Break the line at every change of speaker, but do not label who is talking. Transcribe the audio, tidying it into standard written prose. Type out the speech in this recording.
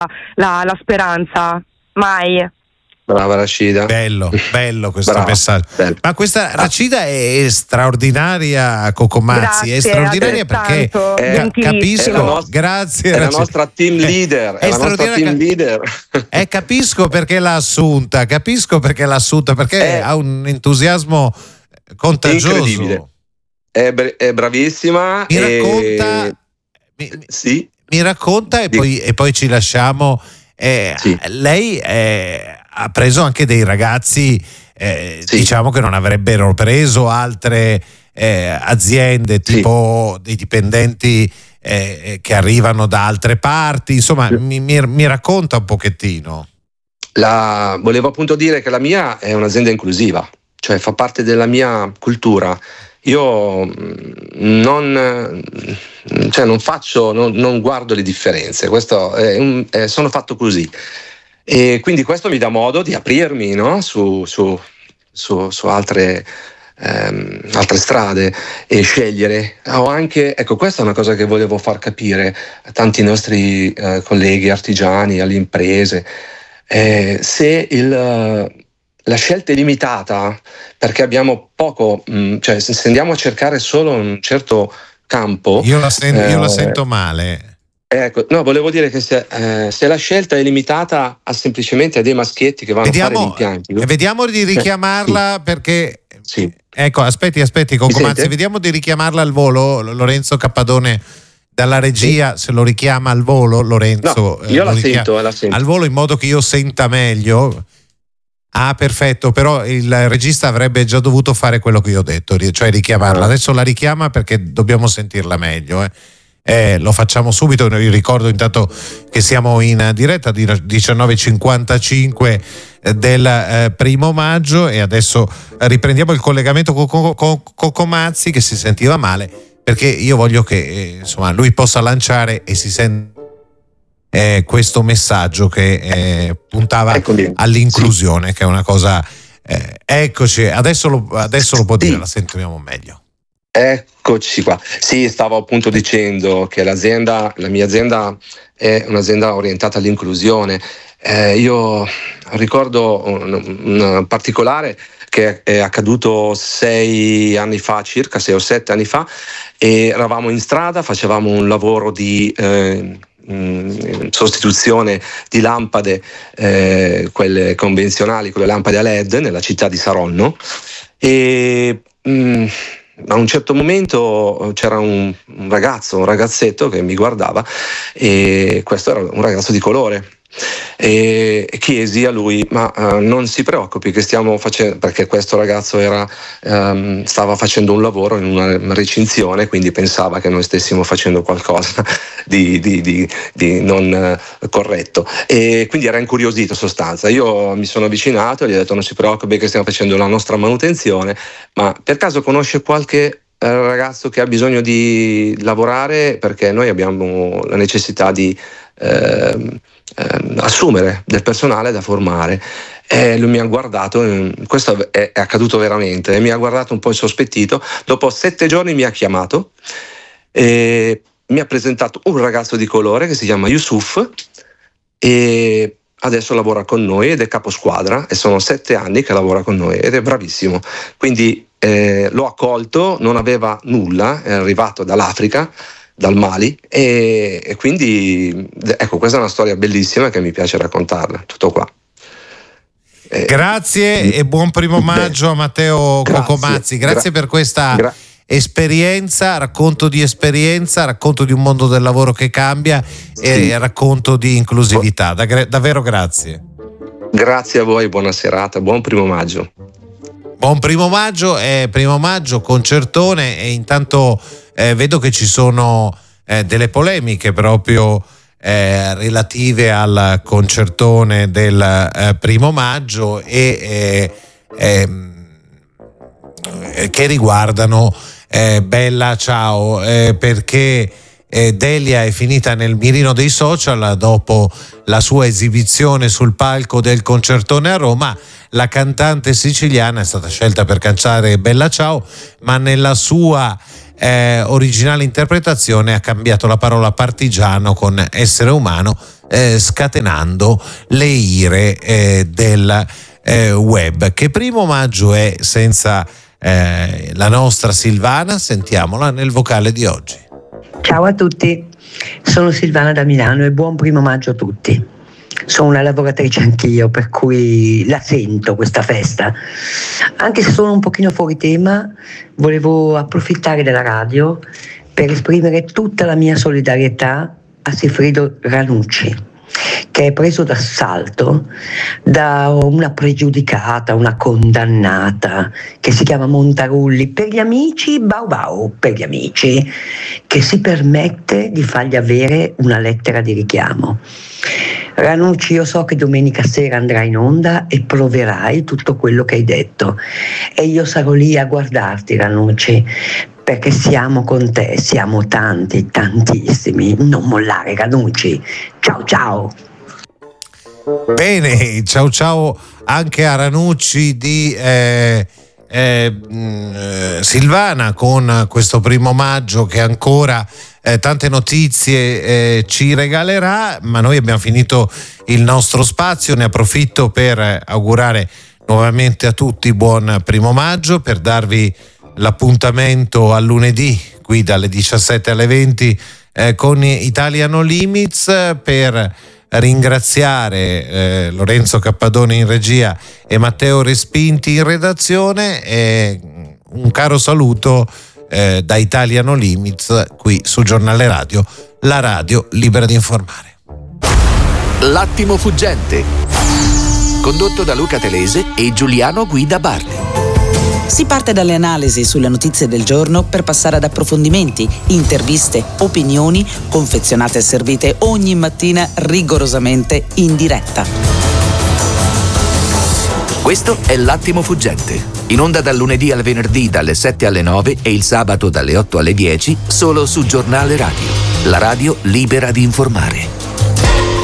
la speranza, mai.
Brava Rashida.
Bello questo
Brava,
messaggio.
bello.
Ma questa Rashida è straordinaria, Cocomazzi.
Grazie,
È straordinaria perché capisco. Grazie.
È la nostra team leader. È la nostra team leader.
Capisco perché l'ha assunta. Perché ha un entusiasmo contagioso.
Incredibile. È bravissima.
Mi racconta.
Sì.
Mi racconta e poi ci lasciamo. Sì. Lei ha preso anche dei ragazzi diciamo che non avrebbero preso altre aziende, tipo dei dipendenti che arrivano da altre parti, insomma. Mi racconta un pochettino.
Volevo appunto dire che la mia è un'azienda inclusiva, cioè fa parte della mia cultura. Io non guardo le differenze, questo sono fatto così, e quindi questo mi dà modo di aprirmi, no? su altre strade e scegliere. Ho anche, ecco, questa è una cosa che volevo far capire a tanti nostri colleghi artigiani, alle imprese. Se la scelta è limitata perché abbiamo poco, cioè se andiamo a cercare solo un certo campo.
Io la sento male.
Ecco, no, volevo dire che se la scelta è limitata semplicemente a dei maschietti che vanno a fare gli impianti.
Vediamo di richiamarla perché.
Sì.
Ecco, aspetti, Cocomazzi, vediamo di richiamarla al volo. Lorenzo Cappadone dalla regia, se lo richiama al volo, Lorenzo.
No, io la sento
al volo, in modo che io senta meglio. Ah, perfetto, però il regista avrebbe già dovuto fare quello che io ho detto, cioè richiamarla. Adesso la richiama perché dobbiamo sentirla meglio. Lo facciamo subito. Vi ricordo intanto che siamo in diretta di 19:55 del 1 maggio e adesso riprendiamo il collegamento con Cocomazzi, che si sentiva male, perché io voglio che insomma lui possa lanciare e si sente questo messaggio che puntava all'inclusione, che è una cosa. Eccoci, adesso lo può dire, la sentiamo meglio.
Eccoci qua. Sì, stavo appunto dicendo che la mia azienda è un'azienda orientata all'inclusione. Io ricordo un particolare che è accaduto 6 anni fa, circa 6 o 7 anni fa, e eravamo in strada, facevamo un lavoro di sostituzione di lampade, quelle convenzionali, quelle lampade a LED nella città di Saronno, e a un certo momento c'era un ragazzetto che mi guardava, e questo era un ragazzo di colore, e chiesi a lui: ma non si preoccupi che stiamo facendo, perché questo ragazzo stava facendo un lavoro in una recinzione, quindi pensava che noi stessimo facendo qualcosa di non corretto, e quindi era incuriosito in sostanza. Io mi sono avvicinato e gli ho detto: non si preoccupi che stiamo facendo la nostra manutenzione, ma per caso conosce qualche ragazzo che ha bisogno di lavorare, perché noi abbiamo la necessità di assumere del personale da formare. E lui mi ha guardato, questo è accaduto veramente, mi ha guardato un po' insospettito. Dopo 7 giorni mi ha chiamato e mi ha presentato un ragazzo di colore che si chiama Yusuf, e adesso lavora con noi ed è caposquadra, e sono 7 anni che lavora con noi ed è bravissimo. Quindi l'ho accolto, non aveva nulla, è arrivato dall'Africa, dal Mali, e quindi ecco, questa è una storia bellissima che mi piace raccontarla. Tutto qua.
Grazie e buon 1 maggio a Matteo Cocomazzi. Grazie per questa esperienza, racconto di un mondo del lavoro che cambia, e racconto di inclusività. Davvero grazie.
Grazie a voi, buona serata, buon 1 maggio.
Buon 1 maggio, è 1 maggio, concertone, e intanto vedo che ci sono delle polemiche proprio relative al concertone del 1 maggio e che riguardano Bella Ciao, perché Delia è finita nel mirino dei social dopo la sua esibizione sul palco del concertone a Roma. La cantante siciliana è stata scelta per cantare Bella Ciao, ma nella sua originale interpretazione ha cambiato la parola partigiano con essere umano, scatenando le ire del web. Che primo omaggio è senza la nostra Silvana? Sentiamola nel vocale di oggi.
Ciao a tutti, sono Silvana da Milano e buon primo maggio a tutti. Sono una lavoratrice anch'io, per cui la sento questa festa. Anche se sono un pochino fuori tema, volevo approfittare della radio per esprimere tutta la mia solidarietà a Sigfrido Ranucci, che è preso d'assalto da una pregiudicata, una condannata che si chiama Montarulli, per gli amici Bau Bau, per gli amici, che si permette di fargli avere una lettera di richiamo. Ranucci, io so che domenica sera andrai in onda e proverai tutto quello che hai detto e io sarò lì a guardarti, Ranucci, perché siamo con te, siamo tanti, tantissimi. Non mollare, Ranucci. Ciao ciao.
Bene, ciao anche a Ranucci di Silvana, con questo primo maggio che ancora tante notizie ci regalerà, ma noi abbiamo finito il nostro spazio. Ne approfitto per augurare nuovamente a tutti buon primo maggio, per darvi l'appuntamento a lunedì qui dalle 17 alle 20 con Italia No Limits, per ringraziare Lorenzo Cappadone in regia e Matteo Respinti in redazione, e un caro saluto da Italia No Limits qui su Giornale Radio, la radio libera di informare.
L'attimo fuggente, condotto da Luca Telese e Giuliano Guida Bardi.
Si parte dalle analisi sulle notizie del giorno per passare ad approfondimenti, interviste, opinioni, confezionate e servite ogni mattina rigorosamente in diretta.
Questo è L'Attimo Fuggente, in onda dal lunedì al venerdì dalle 7 alle 9 e il sabato dalle 8 alle 10, solo su Giornale Radio, la radio libera di informare.